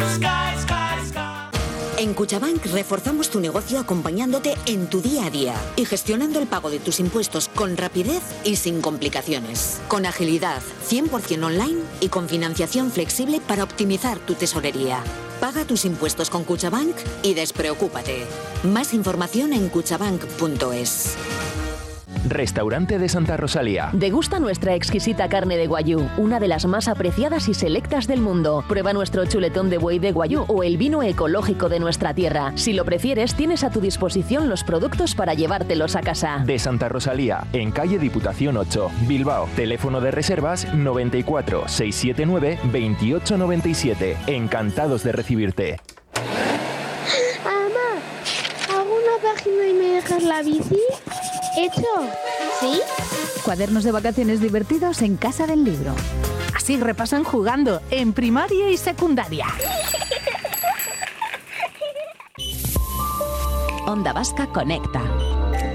En Cuchabank reforzamos tu negocio acompañándote en tu día a día y gestionando el pago de tus impuestos con rapidez y sin complicaciones. Con agilidad, 100% online y con financiación flexible para optimizar tu tesorería. Paga tus impuestos con Cuchabank y despreocúpate. Más información en cuchabank.es. Restaurante de Santa Rosalía. Degusta nuestra exquisita carne de guayú, una de las más apreciadas y selectas del mundo. Prueba nuestro chuletón de buey de guayú o el vino ecológico de nuestra tierra. Si lo prefieres, tienes a tu disposición los productos para llevártelos a casa. De Santa Rosalía, en calle Diputación 8, Bilbao. Teléfono de reservas 94 679 2897. Encantados de recibirte. Mamá, ¿hago una página y me dejas la bici? ¿Hecho? ¿Sí? Cuadernos de vacaciones divertidos en Casa del Libro. Así repasan jugando en primaria y secundaria. Onda Vasca conecta.